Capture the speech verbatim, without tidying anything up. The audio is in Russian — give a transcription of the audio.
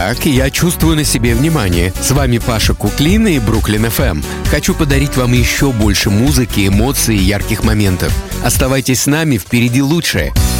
Так, я чувствую на себе внимание. С вами Паша Куклина и Бруклин эф эм. Хочу подарить вам еще больше музыки, эмоций и ярких моментов. Оставайтесь с нами, впереди лучшее.